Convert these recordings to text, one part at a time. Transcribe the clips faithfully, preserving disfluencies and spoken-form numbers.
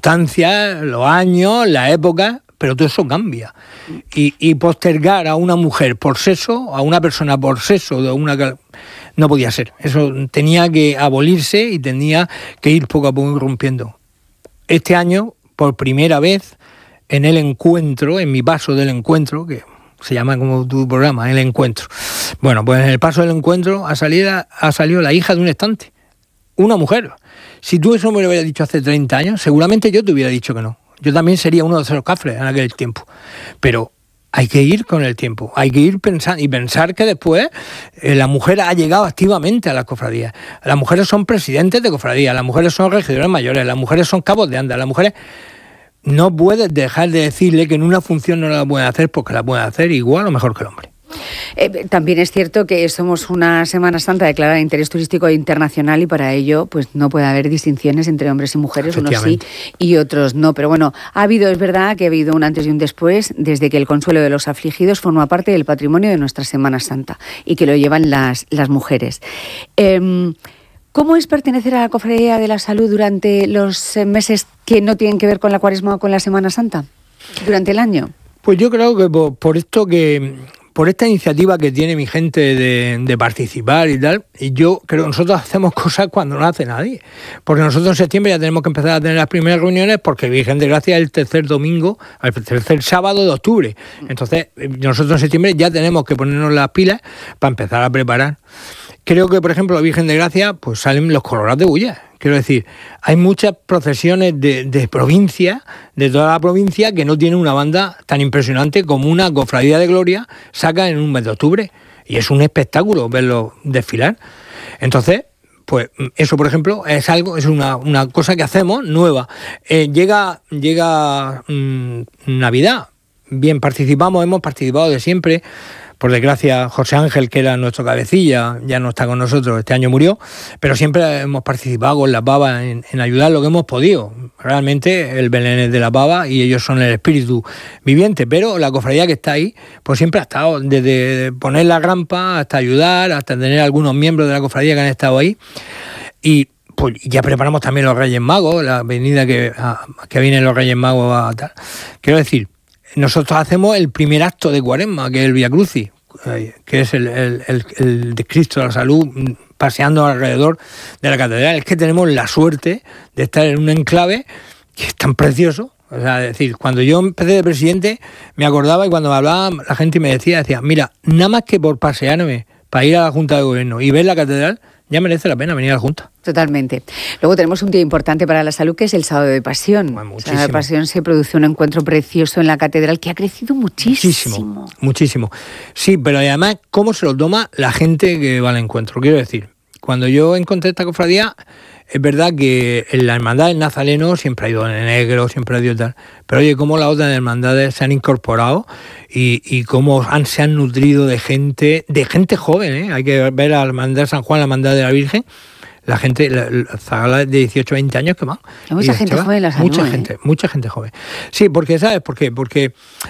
circunstancias, los años, la época, pero todo eso cambia. Y, y postergar a una mujer por sexo, a una persona por sexo, de una no podía ser. Eso tenía que abolirse y tenía que ir poco a poco rompiendo. Este año, por primera vez, en el encuentro, en mi paso del encuentro, que se llama como tu programa, el encuentro. Bueno, pues en el paso del encuentro ha salido, ha salido la hija de un estante, una mujer. Si tú eso me lo hubieras dicho hace treinta años, seguramente yo te hubiera dicho que no. Yo también sería uno de esos cafres en aquel tiempo. Pero hay que ir con el tiempo, hay que ir pensando y pensar que después eh, la mujer ha llegado activamente a las cofradías. Las mujeres son presidentes de cofradías, las mujeres son regidores mayores, las mujeres son cabos de anda, las mujeres... No puedes dejar de decirle que en una función no la pueden hacer porque la pueden hacer igual o mejor que el hombre. Eh, también es cierto que somos una Semana Santa declarada de interés turístico internacional y para ello pues no puede haber distinciones entre hombres y mujeres, unos sí y otros no. Pero bueno, ha habido, es verdad que ha habido un antes y un después desde que el consuelo de los afligidos forma parte del patrimonio de nuestra Semana Santa y que lo llevan las, las mujeres. Eh, ¿Cómo es pertenecer a la Cofradía de la Salud durante los meses que no tienen que ver con la Cuaresma o con la Semana Santa? ¿Durante el año? Pues yo creo que por, por esto que... por esta iniciativa que tiene mi gente de, de participar y tal, y yo creo que nosotros hacemos cosas cuando no hace nadie. Porque nosotros en septiembre ya tenemos que empezar a tener las primeras reuniones porque Virgen de Gracia es el tercer domingo, el tercer sábado de octubre. Entonces nosotros en septiembre ya tenemos que ponernos las pilas para empezar a preparar. Creo que, por ejemplo, la Virgen de Gracia, pues salen los colorados de bulla. Quiero decir, hay muchas procesiones de, de provincia, de toda la provincia, que no tienen una banda tan impresionante como una cofradía de gloria saca en un mes de octubre. Y es un espectáculo verlo desfilar. Entonces, pues eso, por ejemplo, es algo, es una, una cosa que hacemos nueva. Eh, llega llega mmm, Navidad. Bien, participamos, hemos participado de siempre. Por desgracia, José Ángel, que era nuestro cabecilla, ya no está con nosotros, este año murió, pero siempre hemos participado con las babas en, en ayudar lo que hemos podido. Realmente el Belén es de la baba y ellos son el espíritu viviente, pero la cofradía que está ahí, pues siempre ha estado, desde poner la rampa hasta ayudar, hasta tener algunos miembros de la cofradía que han estado ahí. Y pues ya preparamos también los Reyes Magos, la venida que, a, que vienen los Reyes Magos a tal. Quiero decir, nosotros hacemos el primer acto de Cuaresma, que es el Vía Crucis, que es el, el, el, el de Cristo de la Salud paseando alrededor de la catedral. Es que tenemos la suerte de estar en un enclave que es tan precioso. O sea, es decir, cuando yo empecé de presidente me acordaba y cuando me hablaba la gente me decía, decía, mira, nada más que por pasearme para ir a la Junta de Gobierno y ver la catedral, ya merece la pena venir a la Junta. Totalmente. Luego tenemos un día importante para la salud, que es el Sábado de Pasión. Bueno, o sea, de Pasión se produce un encuentro precioso en la catedral que ha crecido muchísimo. Muchísimo, muchísimo. Sí, pero además, ¿cómo se lo toma la gente que va al encuentro? Quiero decir, cuando yo encontré esta cofradía, es verdad que en la hermandad del Nazareno siempre ha ido en negro, siempre ha ido tal, pero oye, cómo las otras hermandades se han incorporado y, y cómo han, se han nutrido de gente, de gente joven, ¿eh? Hay que ver a la hermandad de San Juan, la hermandad de la Virgen, la gente, la, la zagala de dieciocho a veinte años que van. Hay mucha gente va, joven en la salud, Mucha ¿eh? gente, mucha gente joven. Sí, porque, ¿sabes por qué? Porque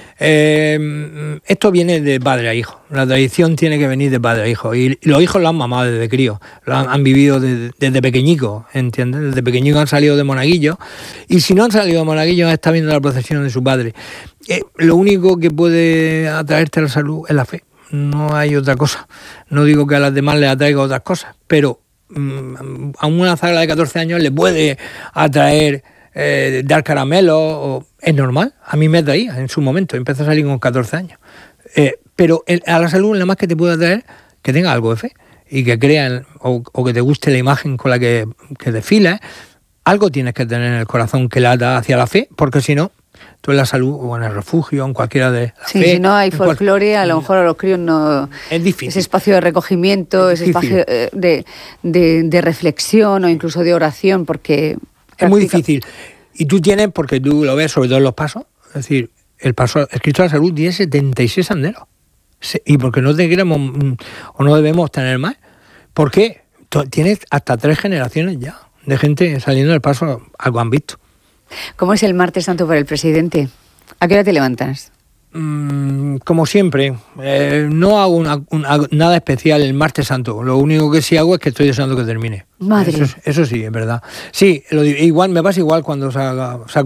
eh, esto viene de padre a hijo. La tradición tiene que venir de padre a hijo. Y los hijos lo han mamado desde crío. Lo han, han vivido desde, desde pequeñico, ¿entiendes? Desde pequeñico han salido de monaguillo. Y si no han salido de monaguillo, están viendo la procesión de su padre. Eh, lo único que puede atraerte a la salud es la fe. No hay otra cosa. No digo que a las demás les atraiga otras cosas, pero a una zagala de catorce años le puede atraer eh, dar caramelo, o, es normal, a mí me atraía en su momento, empecé a salir con catorce años, eh, pero el, a la salud nada más que te puede atraer que tenga algo de fe y que crean o, o que te guste la imagen con la que, que desfilas. Algo tienes que tener en el corazón que lata hacia la fe, porque si no, tú en la salud o en el refugio, en cualquiera de la sí, fe... si no hay folclore, cual... a lo mejor a los críos no... Es difícil. Ese espacio de recogimiento, es ese espacio de, de, de reflexión o incluso de oración, porque... Es practica... muy difícil. Y tú tienes, porque tú lo ves sobre todo en los pasos, es decir, el paso, el Cristo de la Salud tiene setenta y seis anderos. Y porque no te queremos o no debemos tener más. ¿Por qué? Tienes hasta tres generaciones ya de gente saliendo del paso, algo han visto. ¿Cómo es el martes santo para el presidente? ¿A qué hora te levantas? Mm, como siempre, eh, no hago una, una, nada especial el martes santo. Lo único que sí hago es que estoy deseando que termine. Madre. Eso, eso sí, es verdad. Sí, lo, igual me pasa igual cuando saco